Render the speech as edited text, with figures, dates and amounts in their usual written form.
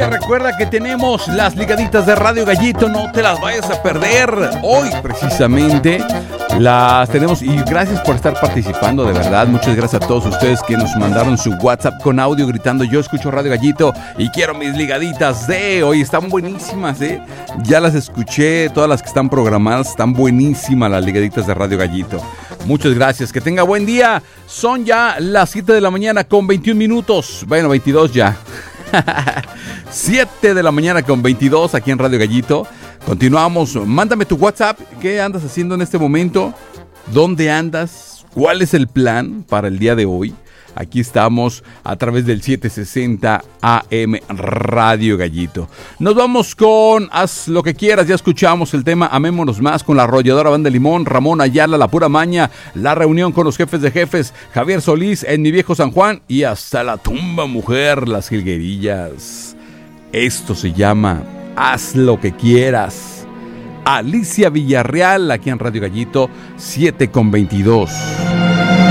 Oye, recuerda que tenemos las ligaditas de Radio Gallito, no te las vayas a perder. Hoy precisamente las tenemos y gracias por estar participando, de verdad. Muchas gracias a todos ustedes que nos mandaron su WhatsApp con audio gritando: yo escucho Radio Gallito y quiero mis ligaditas de hoy. Están buenísimas, ya las escuché, todas las que están programadas, están buenísimas las ligaditas de Radio Gallito. Muchas gracias, que tenga buen día. Son ya las 7 de la mañana con 21 minutos. Bueno, 22 ya. 7 de la mañana con 22 aquí en Radio Gallito. Continuamos. Mándame tu WhatsApp. ¿Qué andas haciendo en este momento? ¿Dónde andas? ¿Cuál es el plan para el día de hoy? Aquí estamos a través del 760 AM Radio Gallito. Nos vamos con Haz lo que quieras. Ya escuchamos el tema Amémonos Más con la Arrolladora Banda Limón, Ramón Ayala, La Pura Maña, La Reunión con los Jefes de Jefes, Javier Solís, En Mi Viejo San Juan y Hasta la Tumba Mujer, Las Jilguerillas. Esto se llama Haz lo que quieras. Alicia Villarreal aquí en Radio Gallito, 7:22.